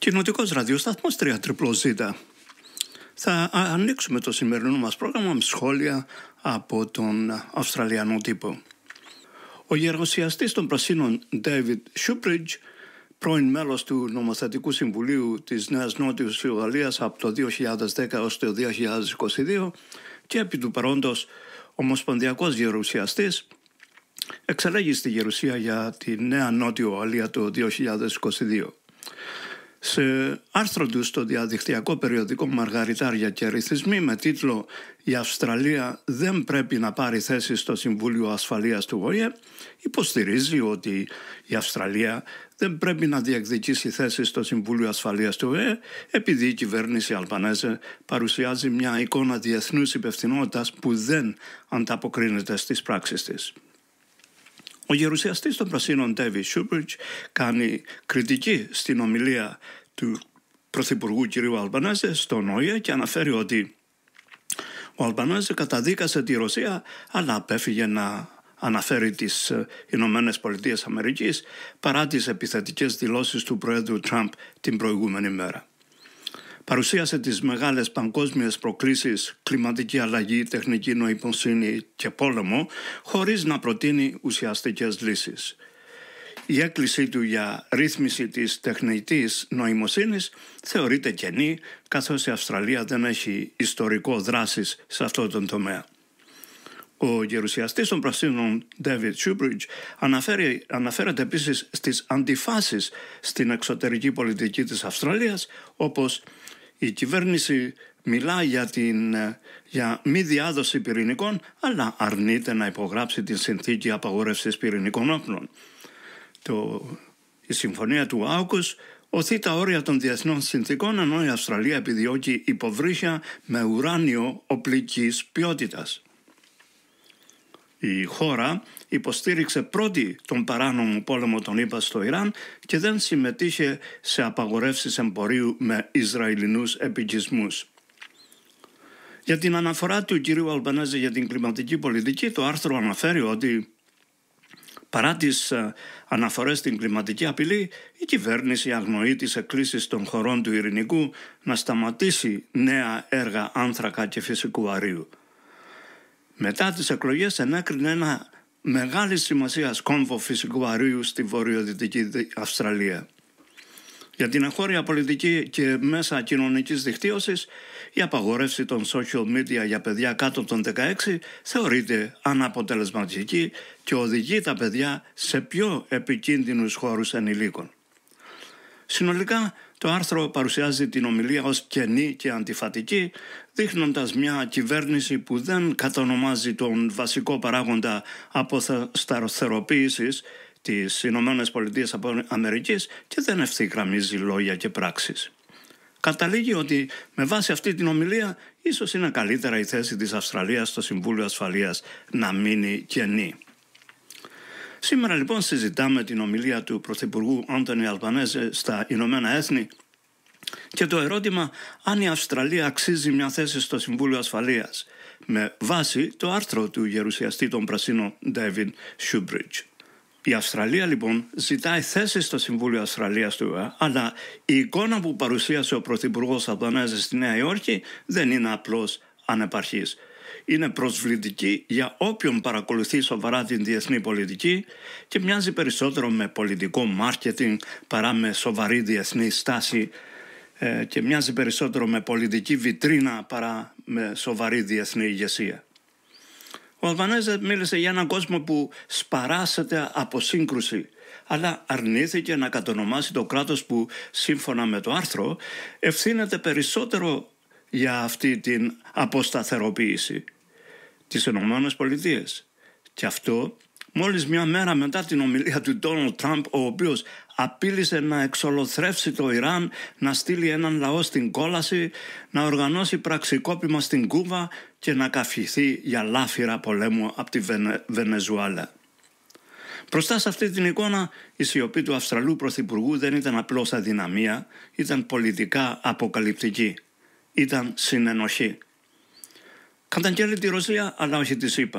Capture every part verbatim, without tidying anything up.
Κοινοτικός ραδιοσταθμός τρία ζέτα. Θα ανοίξουμε το σημερινό μας πρόγραμμα με σχόλια από τον Αυστραλιανό τύπο. Ο γερουσιαστής των Πρασίνων David Shoebridge, πρώην μέλος του Νομοθετικού Συμβουλίου της Νέας Νότιας Γαλλίας από το δύο χιλιάδες δέκα έως το δύο χιλιάδες είκοσι δύο και επί του παρόντος ομοσπονδιακός γερουσιαστής, εξελέγει στη γερουσία για τη Νέα Νότιο Γαλλία το δύο χιλιάδες είκοσι δύο. Σε άρθρο του στο διαδικτυακό περιοδικό Μαργαριτάρια και Ρυθισμοί με τίτλο «Η Αυστραλία δεν πρέπει να πάρει θέση στο Συμβούλιο Ασφαλείας του Ο Ε Ε», υποστηρίζει ότι η Αυστραλία δεν πρέπει να διεκδικήσει θέση στο Συμβούλιο Ασφαλείας του Ο Ε Ε επειδή η κυβέρνηση Αλμπανέζε παρουσιάζει μια εικόνα διεθνούς υπευθυνότητας που δεν ανταποκρίνεται στις πράξεις της. Ο γερουσιαστής των Πρασίνων David Shoebridge κάνει κριτική στην ομιλία του Πρωθυπουργού κ. Αλμπανέζε στον Ο Ε Ε και αναφέρει ότι ο Αλμπανέζε καταδίκασε τη Ρωσία αλλά απέφυγε να αναφέρει τις Ηνωμένες Πολιτείες Αμερικής παρά τις επιθετικές δηλώσεις του Προέδρου Τραμπ την προηγούμενη μέρα. Παρουσίασε τις μεγάλες παγκόσμιες προκλήσεις, κλιματική αλλαγή, τεχνική νοημοσύνη και πόλεμο, χωρίς να προτείνει ουσιαστικές λύσεις. Η έκκλησή του για ρύθμιση της τεχνητής νοημοσύνης θεωρείται κενή, καθώς η Αυστραλία δεν έχει ιστορικό δράσης σε αυτό τον τομέα. Ο γερουσιαστής των Πρασίνων David Shoebridge αναφέρει, αναφέρεται επίσης στις αντιφάσεις στην εξωτερική πολιτική της Αυστραλίας, όπως η κυβέρνηση μιλά για, την, για μη διάδοση πυρηνικών, αλλά αρνείται να υπογράψει την συνθήκη απαγόρευσης πυρηνικών όπλων. Το, η συμφωνία του Άουκους οθεί τα όρια των διεθνών συνθήκων, ενώ η Αυστραλία επιδιώκει υποβρύχια με ουράνιο οπλικής ποιότητας. Η χώρα υποστήριξε πρώτη τον παράνομο πόλεμο των ΗΠΑ στο Ιράν και δεν συμμετείχε σε απαγορεύσεις εμπορίου με Ισραηλινούς επικισμούς. Για την αναφορά του κ. Αλμπανέζε για την κλιματική πολιτική, το άρθρο αναφέρει ότι παρά τις αναφορές στην κλιματική απειλή, η κυβέρνηση αγνοεί τις εκκλήσεις των χωρών του Ειρηνικού να σταματήσει νέα έργα άνθρακα και φυσικού αερίου. Μετά τις εκλογές ενέκρινε ένα μεγάλη σημασία κόμβο φυσικού αερίου στη βορειοδυτική Αυστραλία. Για την εγχώρια πολιτική και μέσα κοινωνικής δικτύωσης, η απαγόρευση των social media για παιδιά κάτω των δεκαέξι θεωρείται αναποτελεσματική και οδηγεί τα παιδιά σε πιο επικίνδυνους χώρους ενηλίκων. Συνολικά, το άρθρο παρουσιάζει την ομιλία ως κενή και αντιφατική, δείχνοντας μια κυβέρνηση που δεν κατονομάζει τον βασικό παράγοντα αποσταθεροποίησης της Ηνωμένες Πολιτείες Αμερικής και δεν ευθυγραμμίζει λόγια και πράξεις. Καταλήγει ότι με βάση αυτή την ομιλία ίσως είναι καλύτερα η θέση της Αυστραλίας στο Συμβούλιο Ασφαλείας να μείνει κενή. Σήμερα λοιπόν συζητάμε την ομιλία του Πρωθυπουργού Άντονι Αλμπανέζε στα Ηνωμένα Έθνη και το ερώτημα αν η Αυστραλία αξίζει μια θέση στο Συμβούλιο Ασφαλείας με βάση το άρθρο του γερουσιαστή των Πρασίνων David Shoebridge. Η Αυστραλία λοιπόν ζητάει θέση στο Συμβούλιο Ασφαλείας του Ο Ε Ε, αλλά η εικόνα που παρουσίασε ο Πρωθυπουργός Αλμπανέζε στη Νέα Υόρκη δεν είναι απλώς ανεπαρχής. Είναι προσβλητική για όποιον παρακολουθεί σοβαρά την διεθνή πολιτική και μοιάζει περισσότερο με πολιτικό μάρκετινγκ παρά με σοβαρή διεθνή στάση ε, και μοιάζει περισσότερο με πολιτική βιτρίνα παρά με σοβαρή διεθνή ηγεσία. Ο Αλμπανέζε μίλησε για έναν κόσμο που σπαράσεται από σύγκρουση, αλλά αρνήθηκε να κατονομάσει το κράτος που, σύμφωνα με το άρθρο, ευθύνεται περισσότερο για αυτή την αποσταθεροποίηση, τις Ηνωμένες Πολιτείες. Και αυτό μόλις μια μέρα μετά την ομιλία του Ντόναλντ Τραμπ, ο οποίος απείλησε να εξολοθρεύσει το Ιράν, να στείλει έναν λαό στην κόλαση, να οργανώσει πραξικόπημα στην Κούβα και να καυχηθεί για λάφυρα πολέμου από τη Βενε... Βενεζουέλα. Μπροστά σε αυτή την εικόνα, η σιωπή του Αυστραλού Πρωθυπουργού δεν ήταν απλώς αδυναμία, ήταν πολιτικά αποκαλυπτική. Ήταν συνενοχή. Καταγγέλει τη Ρωσία, αλλά όχι τη ΗΠΑ.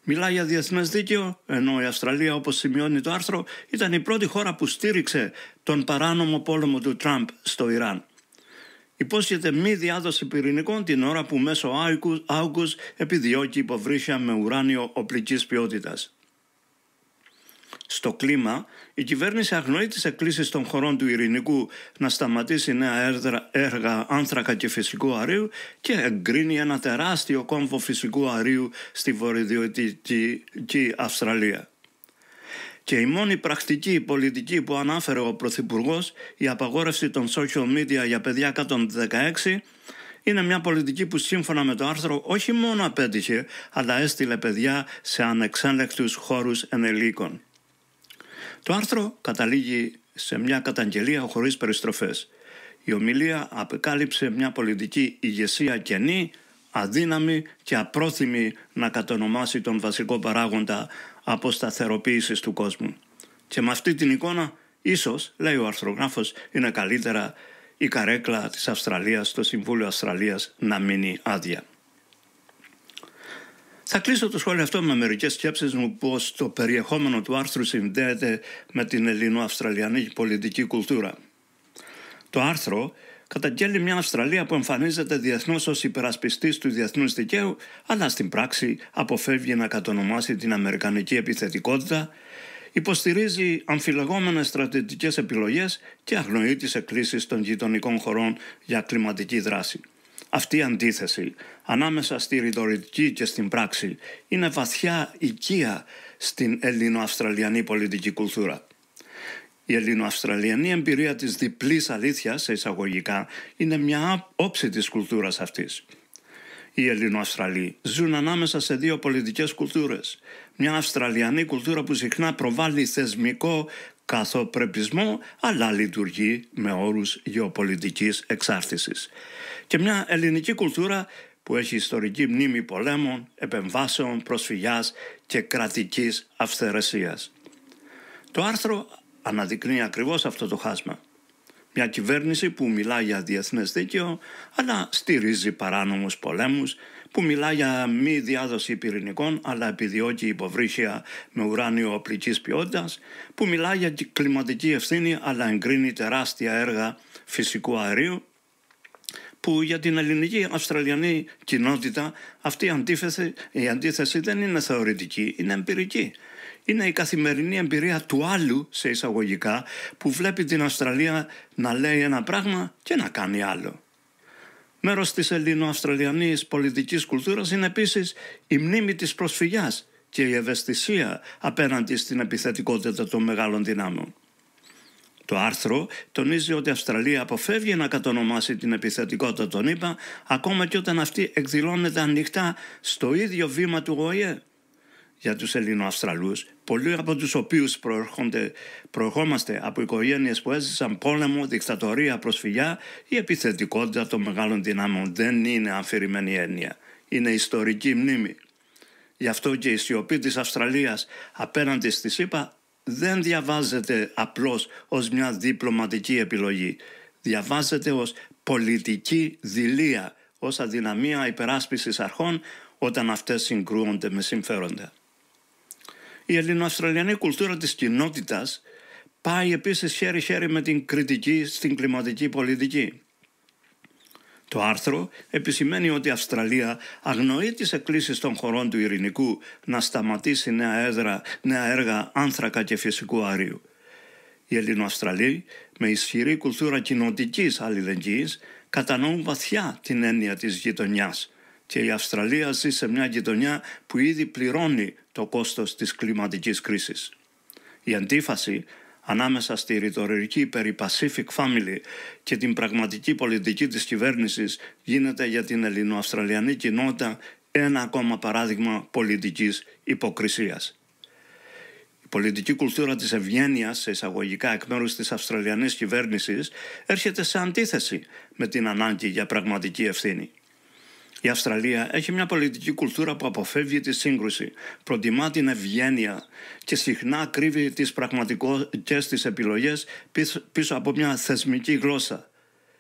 Μιλάει για διεθνές δίκαιο, ενώ η Αυστραλία, όπως σημειώνει το άρθρο, ήταν η πρώτη χώρα που στήριξε τον παράνομο πόλεμο του Τραμπ στο Ιράν. Υπόσχεται μη διάδοση πυρηνικών την ώρα που μέσω Άουγκους επιδιώκει υποβρύχια με ουράνιο οπλικής ποιότητας. Στο κλίμα, η κυβέρνηση αγνοεί τις εκκλήσεις των χωρών του Ειρηνικού να σταματήσει νέα έργα άνθρακα και φυσικού αερίου και εγκρίνει ένα τεράστιο κόμβο φυσικού αερίου στη βορειοδυτική Αυστραλία. Και η μόνη πρακτική πολιτική που ανάφερε ο Πρωθυπουργός, η απαγόρευση των social media για παιδιά κάτω των δεκαέξι, είναι μια πολιτική που σύμφωνα με το άρθρο όχι μόνο απέτυχε, αλλά έστειλε παιδιά σε ανεξέλεγκτους χώρους ενηλίκων. Το άρθρο καταλήγει σε μια καταγγελία χωρίς περιστροφές. Η ομιλία απεκάλυψε μια πολιτική ηγεσία κενή, αδύναμη και απρόθυμη να κατονομάσει τον βασικό παράγοντα αποσταθεροποίησης του κόσμου. Και με αυτή την εικόνα, ίσως, λέει ο αρθρογράφος, είναι καλύτερα η καρέκλα της Αυστραλίας στο Συμβούλιο Αυστραλίας να μείνει άδεια. Θα κλείσω το σχόλιο αυτό με μερικές σκέψεις μου πως το περιεχόμενο του άρθρου συνδέεται με την ελληνοαυστραλιανή πολιτική κουλτούρα. Το άρθρο καταγγέλει μια Αυστραλία που εμφανίζεται διεθνώς ως υπερασπιστής του διεθνούς δικαίου, αλλά στην πράξη αποφεύγει να κατονομάσει την αμερικανική επιθετικότητα, υποστηρίζει αμφιλεγόμενες στρατιωτικές επιλογές και αγνοεί τις εκκλήσεις των γειτονικών χωρών για κλιματική δράση. Αυτή η αντίθεση ανάμεσα στη ρητορική και στην πράξη είναι βαθιά οικία στην ελληνοαυστραλιανή πολιτική κουλτούρα. Η ελληνοαυστραλιανή εμπειρία της διπλής αλήθειας, σε εισαγωγικά, είναι μια όψη της κουλτούρας αυτής. Οι Ελληνοαυστραλοί ζουν ανάμεσα σε δύο πολιτικές κουλτούρες. Μια Αυστραλιανή κουλτούρα που συχνά προβάλλει θεσμικό καθοπρεπισμό, αλλά λειτουργεί με όρους γεωπολιτικής εξάρτησης. Και μια ελληνική κουλτούρα που έχει ιστορική μνήμη πολέμων, επεμβάσεων, προσφυγιάς και κρατικής αυθαιρεσίας. Το άρθρο αναδεικνύει ακριβώς αυτό το χάσμα. Μια κυβέρνηση που μιλά για διεθνές δίκαιο, αλλά στηρίζει παράνομους πολέμους, που μιλά για μη διάδοση πυρηνικών, αλλά επιδιώκει υποβρύχια με ουράνιο οπλικής ποιότητας, που μιλά για κλιματική ευθύνη, αλλά εγκρίνει τεράστια έργα φυσικού αερίου, που για την ελληνική αυστραλιανή κοινότητα αυτή η αντίθεση, η αντίθεση δεν είναι θεωρητική, είναι εμπειρική. Είναι η καθημερινή εμπειρία του άλλου, σε εισαγωγικά, που βλέπει την Αυστραλία να λέει ένα πράγμα και να κάνει άλλο. Μέρος της ελληνοαυστραλιανής πολιτικής κουλτούρας είναι επίσης η μνήμη της προσφυγιάς και η ευαισθησία απέναντι στην επιθετικότητα των μεγάλων δυνάμεων. Το άρθρο τονίζει ότι η Αυστραλία αποφεύγει να κατονομάσει την επιθετικότητα των ΗΠΑ, ακόμα και όταν αυτή εκδηλώνεται ανοιχτά στο ίδιο βήμα του Ο Ε Ε. Για τους Ελληνοαυστραλούς, πολλοί από τους οποίους προερχόμαστε από οικογένειες που έζησαν πόλεμο, δικτατορία, προσφυγιά, η επιθετικότητα των μεγάλων δυνάμεων δεν είναι αφηρημένη έννοια. Είναι ιστορική μνήμη. Γι' αυτό και η σιωπή της Αυστραλίας απέναντι στις ΗΠΑ δεν διαβάζεται απλώς ως μια διπλωματική επιλογή. Διαβάζεται ως πολιτική δειλία, ως αδυναμία υπεράσπισης αρχών όταν αυτές συγκρούονται με συμφέροντα. Η ελληνοαυστραλιανή κουλτούρα της κοινότητας πάει επίσης χέρι-χέρι με την κριτική στην κλιματική πολιτική. Το άρθρο επισημαίνει ότι η Αυστραλία αγνοεί τις εκκλήσεις των χωρών του Ειρηνικού να σταματήσει νέα, έδρα, νέα έργα άνθρακα και φυσικού αερίου. Οι Ελληνοαυστραλοί, με ισχυρή κουλτούρα κοινοτικής αλληλεγγύης, κατανοούν βαθιά την έννοια της γειτονιάς. Και η Αυστραλία ζει σε μια γειτονιά που ήδη πληρώνει το κόστος της κλιματικής κρίσης. Η αντίφαση ανάμεσα στη ρητορική περί Pacific Family και την πραγματική πολιτική της κυβέρνησης γίνεται για την ελληνοαυστραλιανή κοινότητα ένα ακόμα παράδειγμα πολιτικής υποκρισίας. Η πολιτική κουλτούρα της ευγένειας, σε εισαγωγικά εκ μέρους της Αυστραλιανής κυβέρνησης, έρχεται σε αντίθεση με την ανάγκη για πραγματική ευθύνη. Η Αυστραλία έχει μια πολιτική κουλτούρα που αποφεύγει τη σύγκρουση, προτιμά την ευγένεια και συχνά κρύβει τις πραγματικές της επιλογές πίσω από μια θεσμική γλώσσα.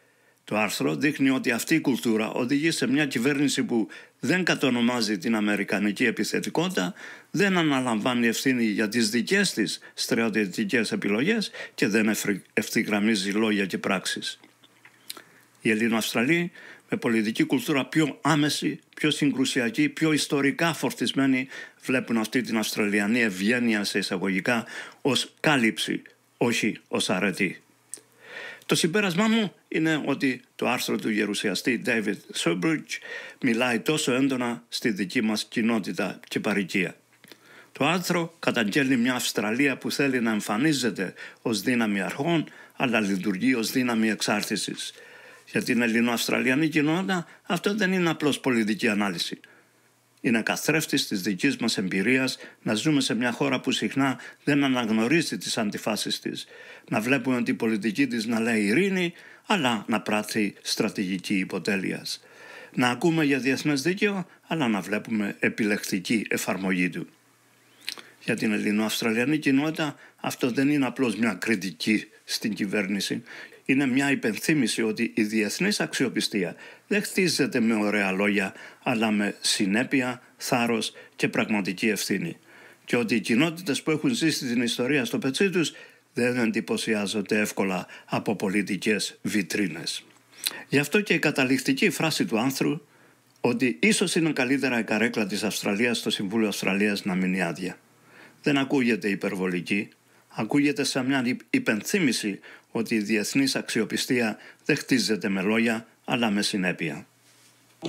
Το άρθρο δείχνει ότι αυτή η κουλτούρα οδηγεί σε μια κυβέρνηση που δεν κατονομάζει την αμερικανική επιθετικότητα, δεν αναλαμβάνει ευθύνη για τις δικές της στρατιωτικές επιλογές και δεν ευθυγραμμίζει λόγια και πράξεις. Οι Ελληνοαυστραλοί, με πολιτική κουλτούρα πιο άμεση, πιο συγκρουσιακή, πιο ιστορικά φορτισμένη, βλέπουν αυτή την Αυστραλιανή ευγένεια σε εισαγωγικά ως κάλυψη, όχι ως αρετή. Το συμπέρασμά μου είναι ότι το άρθρο του γερουσιαστή David Sobridge μιλάει τόσο έντονα στη δική μας κοινότητα και παροικία. Το άρθρο καταγγέλνει μια Αυστραλία που θέλει να εμφανίζεται ως δύναμη αρχών, αλλά λειτουργεί ως δύναμη εξάρτησης. Για την ελληνοαυστραλιανή κοινότητα αυτό δεν είναι απλώς πολιτική ανάλυση. Είναι καθρέφτης της δικής μας εμπειρίας να ζούμε σε μια χώρα που συχνά δεν αναγνωρίζει τις αντιφάσεις της. Να βλέπουμε την πολιτική της να λέει ειρήνη, αλλά να πράττει στρατηγική υποτέλειας. Να ακούμε για διεθνές δίκαιο, αλλά να βλέπουμε επιλεκτική εφαρμογή του. Για την ελληνοαυστραλιανή κοινότητα αυτό δεν είναι απλώς μια κριτική στην κυβέρνηση. Είναι μια υπενθύμηση ότι η διεθνής αξιοπιστία δεν χτίζεται με ωραία λόγια, αλλά με συνέπεια, θάρρος και πραγματική ευθύνη. Και ότι οι κοινότητες που έχουν ζήσει την ιστορία στο πετσί τους δεν εντυπωσιάζονται εύκολα από πολιτικές βιτρίνες. Γι' αυτό και η καταληκτική φράση του άνθρου, ότι ίσως είναι καλύτερα η καρέκλα της Αυστραλίας στο Συμβούλιο Αυστραλίας να μείνει άδεια, δεν ακούγεται υπερβολική. Ακούγεται σαν μια υπενθύμηση ότι η διεθνής αξιοπιστία δεν χτίζεται με λόγια, αλλά με συνέπεια.